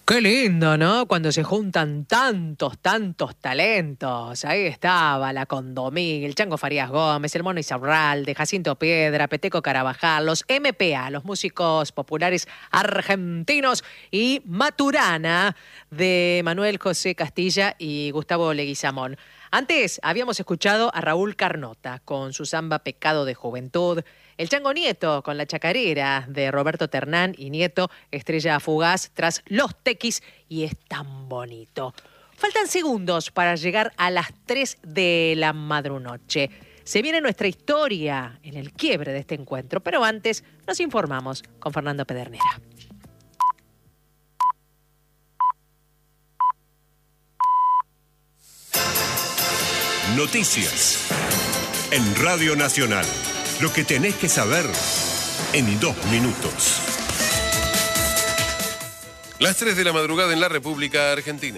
Qué lindo, ¿no? Cuando se juntan tantos talentos. Ahí estaba la Condomí, el Chango Farías Gómez, el Mono Isaurralde, Jacinto Piedra, Peteco Carabajal, los MPA, los músicos populares argentinos, y Maturana de Manuel José Castilla y Gustavo Leguizamón. Antes habíamos escuchado a Raúl Carnota con su samba Pecado de Juventud, el Chango Nieto con La Chacarera de Roberto Ternán y Nieto, Estrella Fugaz tras Los Tequis y Es Tan Bonito. Faltan segundos para llegar a las 3 de la madrunoche. Se viene nuestra historia en el quiebre de este encuentro, pero antes nos informamos con Fernando Pedernera. Noticias en Radio Nacional. Lo que tenés que saber en 2 minutos. Las 3 de la madrugada en la República Argentina.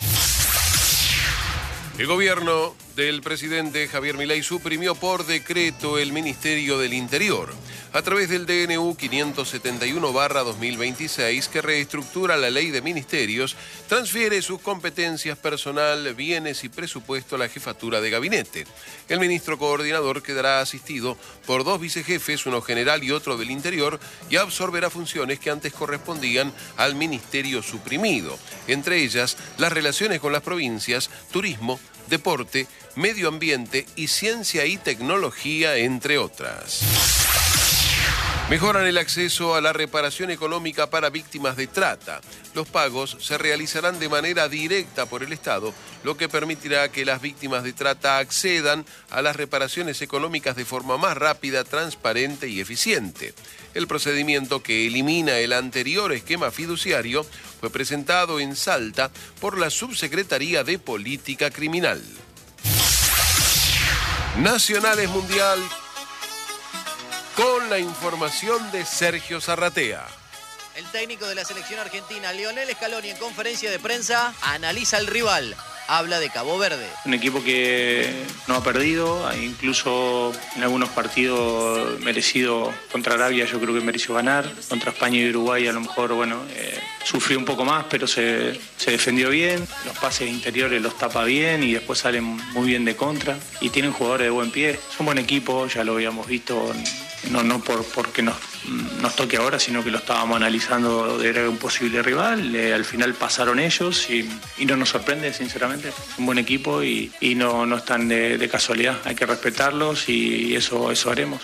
El gobierno del presidente Javier Milei suprimió por decreto el Ministerio del Interior a través del DNU 571/2026, que reestructura la ley de ministerios, transfiere sus competencias, personal, bienes y presupuesto a la jefatura de gabinete. El ministro coordinador quedará asistido por 2 vicejefes, uno general y otro del Interior, y absorberá funciones que antes correspondían al ministerio suprimido, entre ellas las relaciones con las provincias, turismo, deporte, medio ambiente y ciencia y tecnología, entre otras. Mejoran el acceso a la reparación económica para víctimas de trata. Los pagos se realizarán de manera directa por el Estado, lo que permitirá que las víctimas de trata accedan a las reparaciones económicas de forma más rápida, transparente y eficiente. El procedimiento, que elimina el anterior esquema fiduciario, fue presentado en Salta por la Subsecretaría de Política Criminal. Nacionales Mundial, con la información de Sergio Zarratea. El técnico de la selección argentina, Lionel Scaloni, en conferencia de prensa, analiza al rival. Habla de Cabo Verde. Un equipo que no ha perdido, incluso en algunos partidos merecido. Contra Arabia yo creo que mereció ganar. Contra España y Uruguay a lo mejor, sufrió un poco más, pero se defendió bien. Los pases interiores los tapa bien y después salen muy bien de contra. Y tienen jugadores de buen pie. Es un buen equipo, ya lo habíamos visto. No porque nos toque ahora, sino que lo estábamos analizando, era un posible rival. Al final pasaron ellos y no nos sorprende, sinceramente. Es un buen equipo y no están de casualidad. Hay que respetarlos y eso haremos.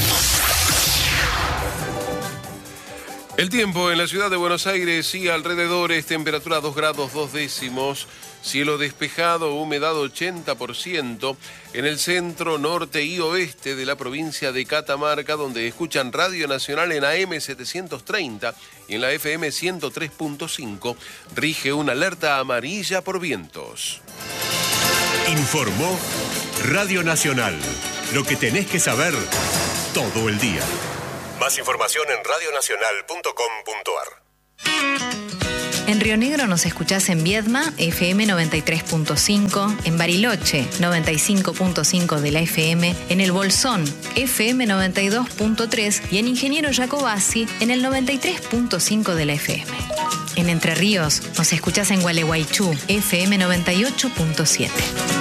El tiempo en la ciudad de Buenos Aires y alrededores: temperatura 2 grados 2 décimos, cielo despejado, humedad 80%, en el centro, norte y oeste de la provincia de Catamarca, donde escuchan Radio Nacional en AM 730 y en la FM 103.5, rige una alerta amarilla por vientos. Informó Radio Nacional. Lo que tenés que saber todo el día. Más información en radionacional.com.ar. En Río Negro nos escuchás en Viedma, FM 93.5, en Bariloche, 95.5 de la FM, en El Bolsón, FM 92.3 y en Ingeniero Jacobasi, en el 93.5 de la FM. En Entre Ríos nos escuchás en Gualeguaychú, FM 98.7.